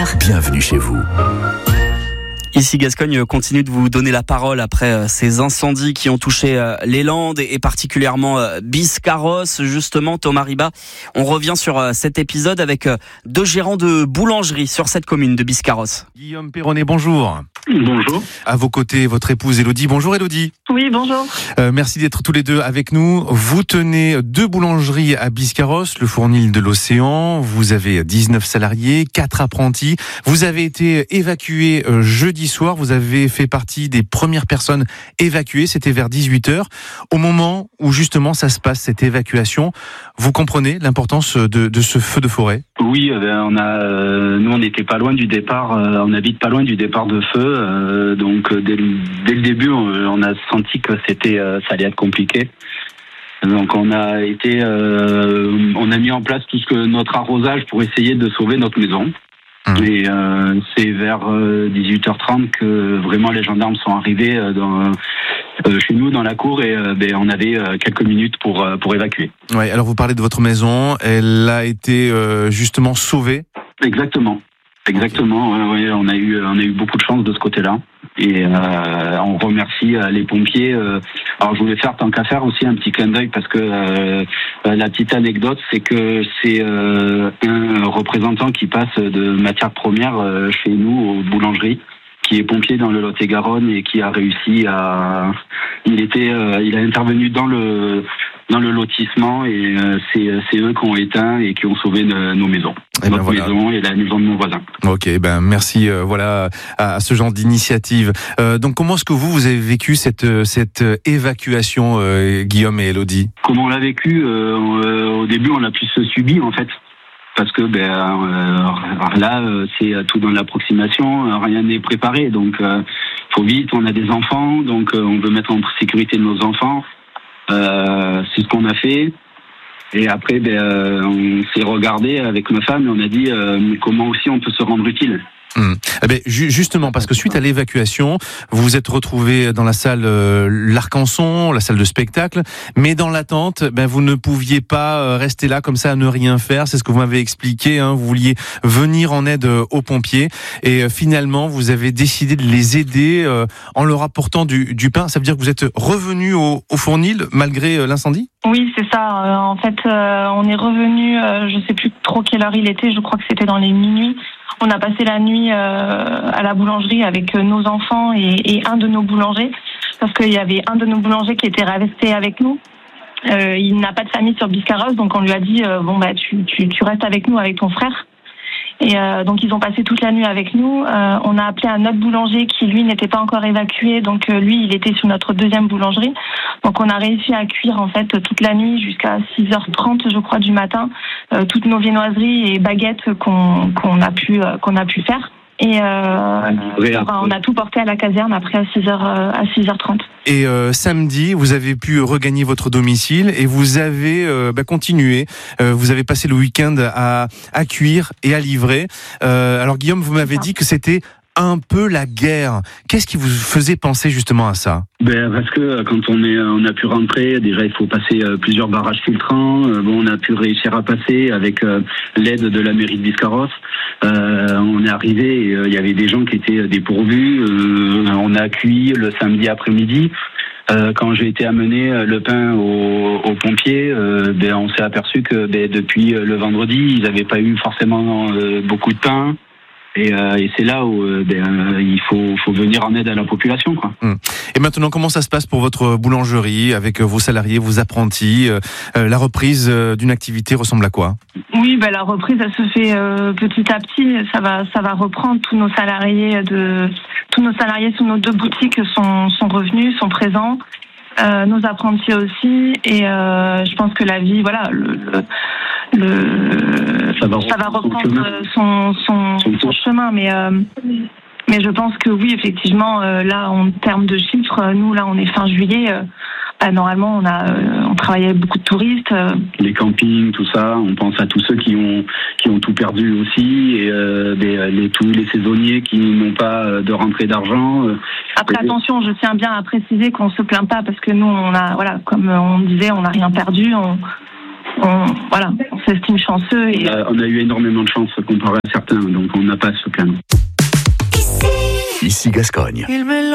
heures. Bienvenue chez vous. Ici Gascogne continue de vous donner la parole après ces incendies qui ont touché les Landes et particulièrement Biscarrosse. Justement, Thomas Riba, on revient sur cet épisode avec deux gérants de boulangerie sur cette commune de Biscarrosse. Guillaume Perronnet, bonjour. Bonjour. À vos côtés, votre épouse Élodie. Bonjour Élodie. Oui, bonjour. Merci d'être tous les deux avec nous. Vous tenez deux boulangeries à Biscarrosse, le Fournil de l'Océan. Vous avez 19 salariés, 4 apprentis. Vous avez été évacués jeudi soir. Vous avez fait partie des premières personnes évacuées. C'était vers 18h. Au moment où justement ça se passe, cette évacuation, vous comprenez l'importance de ce feu de forêt ? Oui, nous on n'était pas loin du départ. On habite pas loin du départ de feu. Donc dès le début, on a senti que ça allait être compliqué. Donc on a mis en place tout notre arrosage pour essayer de sauver notre maison. Et c'est vers 18h30 que vraiment les gendarmes sont arrivés chez nous dans la cour et on avait quelques minutes pour évacuer. Ouais, alors vous parlez de votre maison, elle a été justement sauvée. Exactement. Oui, on a eu beaucoup de chance de ce côté-là. Et on remercie les pompiers. Alors je voulais faire tant qu'à faire aussi un petit clin d'œil parce que la petite anecdote, c'est que c'est un représentant qui passe de matières premières chez nous aux boulangeries, qui est pompier dans le Lot-et-Garonne et qui a réussi à. Il a intervenu dans le lotissement et c'est eux qui ont éteint et qui ont sauvé nos maisons. Notre maison et la maison de mon voisin. Ok, merci à ce genre d'initiative. Donc comment est-ce que vous avez vécu cette évacuation, Guillaume et Élodie ? Comment on l'a vécu ? Au début, on l'a plus subi en fait. Parce que là, c'est tout dans l'approximation, rien n'est préparé, donc faut vite. On a des enfants, donc on veut mettre en sécurité nos enfants. C'est ce qu'on a fait. Et après, on s'est regardé avec ma femme et on a dit comment aussi on peut se rendre utile. Justement, parce que suite à l'évacuation, vous vous êtes retrouvés dans la salle l'Arc-en-Son, la salle de spectacle, mais dans l'attente, vous ne pouviez pas rester là comme ça à ne rien faire. C'est ce que vous m'avez expliqué. Vous vouliez venir en aide aux pompiers et finalement, vous avez décidé de les aider en leur apportant du pain. Ça veut dire que vous êtes revenu au Fournil malgré l'incendie ? Oui, c'est ça. En fait, on est revenu. Je sais plus trop quelle heure il était. Je crois que c'était dans les minuit. On a passé la nuit à la boulangerie avec nos enfants et un de nos boulangers, parce qu'il y avait un de nos boulangers qui était resté avec nous. Il n'a pas de famille sur Biscarrosse, donc on lui a dit tu restes avec nous avec ton frère. Et donc ils ont passé toute la nuit avec nous. On a appelé un autre boulanger qui lui n'était pas encore évacué, donc lui il était sur notre deuxième boulangerie. Donc on a réussi à cuire en fait toute la nuit jusqu'à 6h30 je crois du matin toutes nos viennoiseries et baguettes qu'on a pu faire. Et on a tout porté à la caserne après à 6h30. Et samedi, vous avez pu regagner votre domicile et vous avez continué. Vous avez passé le week-end à cuire et à livrer. Alors Guillaume, vous m'avez dit que c'était un peu la guerre. Qu'est-ce qui vous faisait penser justement à ça ? Parce que quand on a pu rentrer, déjà il faut passer plusieurs barrages filtrants. On a pu réussir à passer avec l'aide de la mairie de Biscarrosse. On est arrivé, il y avait des gens qui étaient dépourvus. On a cuit le samedi après-midi. Quand j'ai été amener le pain aux pompiers, on s'est aperçu que depuis le vendredi, ils n'avaient pas eu forcément beaucoup de pain. Et c'est là où il faut venir en aide à la population, quoi. Et maintenant, comment ça se passe pour votre boulangerie avec vos salariés, vos apprentis ? La reprise d'une activité ressemble à quoi ? Oui, la reprise, elle se fait petit à petit. Ça va reprendre. Tous nos salariés sur nos deux boutiques sont revenus, sont présents. Nos apprentis aussi. Et je pense que la vie, ça va reprendre son chemin, mais je pense que oui, effectivement, là, en termes de chiffres, nous, là, on est fin juillet. Normalement, on travaillait avec beaucoup de touristes. Les campings, tout ça. On pense à tous ceux qui ont tout perdu aussi, et tous les saisonniers qui n'ont pas de rentrée d'argent. Après, attention, je tiens bien à préciser qu'on se plaint pas parce que nous, comme on disait, on n'a rien perdu. on s'estime chanceux. Et... On a eu énormément de chance comparé à certains, donc on n'a pas à se plaindre. Ici Gascogne.